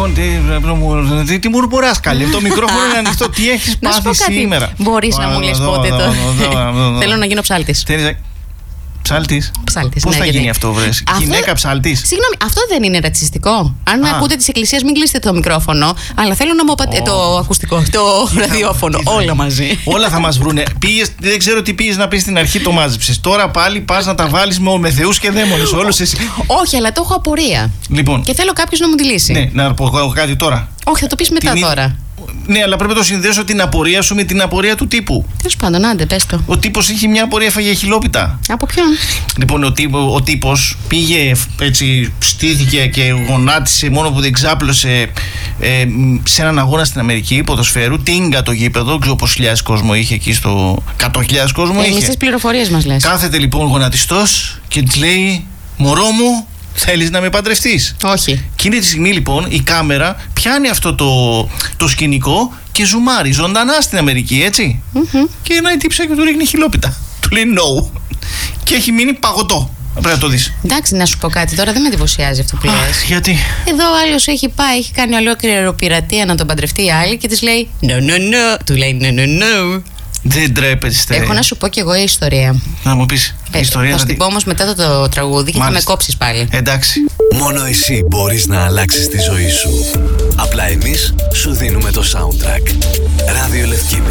Λοιπόν, τι μου μποράς καλή. Το μικρόφωνο είναι ανοιχτό. Τι έχεις πάθει σήμερα? Μπορείς να μου λες πότε το. Θέλω να γίνω ψάλτης. Ψάλτης. Πώς θα γίνει αυτό, βρες? Γυναίκα ψάλτης. Συγγνώμη, αυτό δεν είναι ρατσιστικό? Αν ακούτε της εκκλησίας, μην κλείσετε το μικρόφωνο. Αλλά θέλω να μου το ακουστικό, το ραδιόφωνο. Όλα μαζί. Όλα θα μας βρούνε. Δεν ξέρω τι πήγες να πεις στην αρχή, το μάζεψες. Τώρα πάλι πας να τα βάλεις με θεούς και δαίμονες. Όλους εσύ. Όχι, αλλά το έχω απορία. Λοιπόν. Και θέλω κάποιος να μου τη λύσει. Ναι, να πω κάτι τώρα. Όχι, θα το πεις μετά τώρα. Ναι, αλλά πρέπει να το συνδέσω την απορία σου με την απορία του τύπου. Τέλος πάντων, άντε, πες το. Ο τύπος είχε μια απορία, έφαγε χιλόπιτα. Από ποιον? Λοιπόν, ο τύπος πήγε έτσι, στήθηκε και γονάτισε μόνο που δεν ξάπλωσε σε έναν αγώνα στην Αμερική ποδοσφαίρου. Τίγκα το γήπεδο, ξέρω πως χιλιάδες κόσμο είχε εκεί στο. 100.000 κόσμο είχε. Μισές πληροφορίες μας λες. Κάθεται λοιπόν γονατιστός και της λέει: μωρό μου, θέλεις να με παντρευτείς? Όχι. Εκείνη τη στιγμή λοιπόν η κάμερα πιάνει αυτό το σκηνικό και ζουμάρει ζωντανά στην Αμερική, έτσι. Και ένα τύψα και του ρίχνει χιλόπιτα. Του λέει no. Και έχει μείνει παγωτό. Πρέπει να το δεις. Εντάξει, να σου πω κάτι τώρα, δεν με εντυπωσιάζει αυτό που λες. Γιατί? Εδώ ο άλλος έχει πάει, έχει κάνει ολόκληρη αεροπειρατεία να τον παντρευτεί η άλλη και της λέει no, no, no. Του λέει no, no, no. Δεν τρέπεστε. Έχω να σου πω κι εγώ η ιστορία. Να μου πεις η ιστορία. Θα σου την πω όμως μετά το τραγούδι και μάλιστα. Θα με κόψεις πάλι. Εντάξει. Μόνο εσύ μπορείς να αλλάξεις τη ζωή σου. Απλά εμείς σου δίνουμε το soundtrack. Ράδιο Λευκήμη.